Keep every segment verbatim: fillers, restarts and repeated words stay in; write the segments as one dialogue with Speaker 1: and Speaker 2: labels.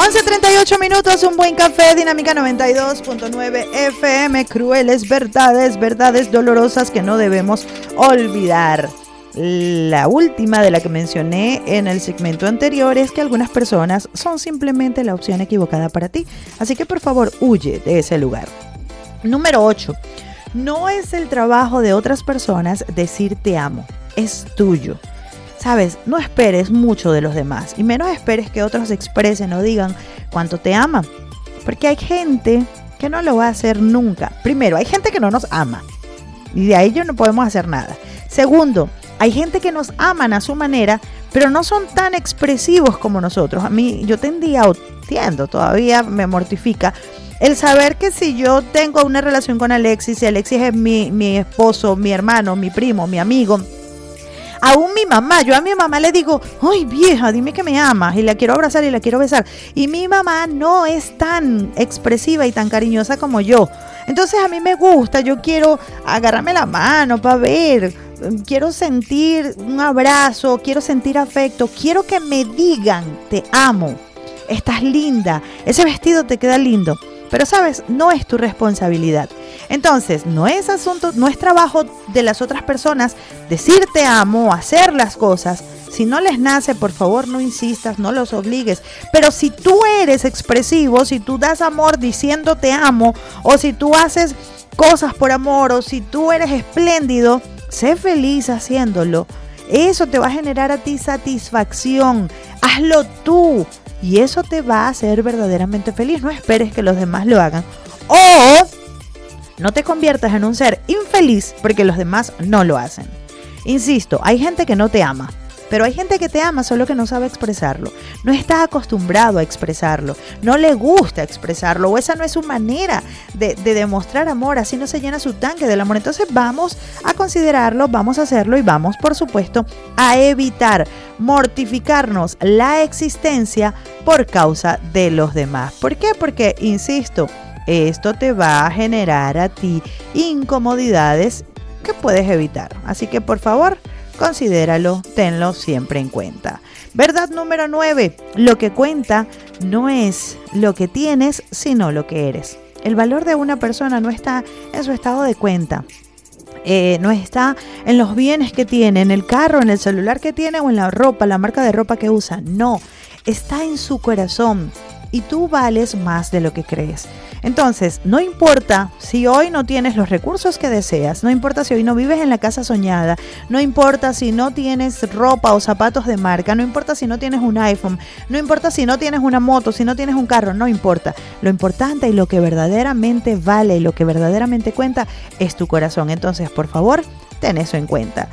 Speaker 1: once treinta y ocho minutos, un buen café, Dinámica noventa y dos punto nueve F M, crueles verdades, verdades dolorosas que no debemos olvidar. La última de la que mencioné en el segmento anterior es que algunas personas son simplemente la opción equivocada para ti. Así que por favor, huye de ese lugar. Número ocho. No es el trabajo de otras personas decir te amo, es tuyo. Sabes, no esperes mucho de los demás y menos esperes que otros expresen o digan cuánto te aman. Porque hay gente que no lo va a hacer nunca. Primero, hay gente que no nos ama y de ahí yo no podemos hacer nada. Segundo, hay gente que nos aman a su manera, pero no son tan expresivos como nosotros. A mí, yo tendía o tiendo, todavía me mortifica el saber que si yo tengo una relación con Alexis, si Alexis es mi, mi esposo, mi hermano, mi primo, mi amigo, aún mi mamá, yo a mi mamá le digo, ay vieja, dime que me amas, y la quiero abrazar y la quiero besar, y mi mamá no es tan expresiva y tan cariñosa como yo. Entonces a mí me gusta, yo quiero agarrarme la mano para ver, quiero sentir un abrazo, quiero sentir afecto, quiero que me digan te amo, estás linda, ese vestido te queda lindo. Pero sabes, no es tu responsabilidad. Entonces, no es asunto, no es trabajo de las otras personas decir te amo, hacer las cosas. Si no les nace, por favor, no insistas, no los obligues. Pero si tú eres expresivo, si tú das amor diciendo te amo, o si tú haces cosas por amor, o si tú eres espléndido, sé feliz haciéndolo. Eso te va a generar a ti satisfacción. Hazlo tú. Y eso te va a hacer verdaderamente feliz. No esperes que los demás lo hagan. O no te conviertas en un ser infeliz porque los demás no lo hacen. Insisto, hay gente que no te ama. Pero hay gente que te ama, solo que no sabe expresarlo. No está acostumbrado a expresarlo. No le gusta expresarlo. O esa no es su manera de, de demostrar amor. Así no se llena su tanque del amor. Entonces vamos a considerarlo, vamos a hacerlo y vamos, por supuesto, a evitar mortificarnos la existencia por causa de los demás. ¿Por qué? Porque, insisto, esto te va a generar a ti incomodidades que puedes evitar. Así que, por favor, considéralo, tenlo siempre en cuenta. Verdad número nueve. Lo que cuenta no es lo que tienes, sino lo que eres. El valor de una persona no está en su estado de cuenta. Eh, no está en los bienes que tiene, en el carro, en el celular que tiene o en la ropa, la marca de ropa que usa. No, está en su corazón y tú vales más de lo que crees. Entonces, no importa si hoy no tienes los recursos que deseas, no importa si hoy no vives en la casa soñada, no importa si no tienes ropa o zapatos de marca, no importa si no tienes un iPhone, no importa si no tienes una moto, si no tienes un carro, no importa. Lo importante y lo que verdaderamente vale y lo que verdaderamente cuenta es tu corazón. Entonces, por favor, ten eso en cuenta.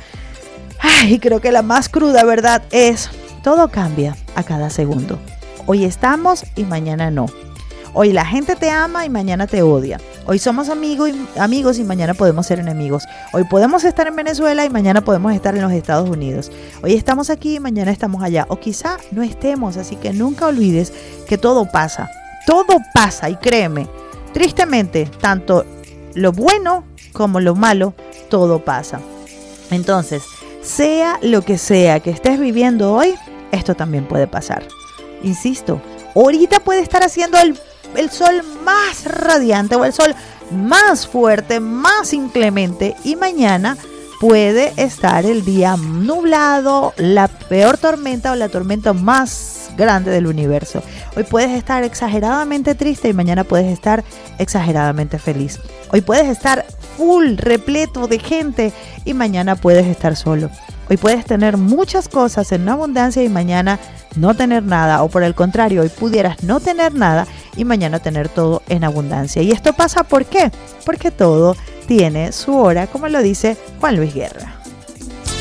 Speaker 1: Ay, creo que la más cruda verdad es, todo cambia a cada segundo. Hoy estamos y mañana no. Hoy la gente te ama y mañana te odia. Hoy somos amigos y, amigos y mañana podemos ser enemigos. Hoy podemos estar en Venezuela y mañana podemos estar en los Estados Unidos. Hoy estamos aquí y mañana estamos allá. O quizá no estemos, así que nunca olvides que todo pasa. Todo pasa y créeme, tristemente, tanto lo bueno como lo malo, todo pasa. Entonces, sea lo que sea que estés viviendo hoy, esto también puede pasar. Insisto, ahorita puede estar haciendo el el sol más radiante o el sol más fuerte, más inclemente, y mañana puede estar el día nublado, la peor tormenta o la tormenta más grande del universo. Hoy puedes estar exageradamente triste y mañana puedes estar exageradamente feliz. Hoy puedes estar full, repleto de gente y mañana puedes estar solo. Hoy puedes tener muchas cosas en abundancia y mañana no tener nada, o por el contrario, hoy pudieras no tener nada y mañana tener todo en abundancia. ¿Y esto pasa por qué? Porque todo tiene su hora, como lo dice Juan Luis Guerra.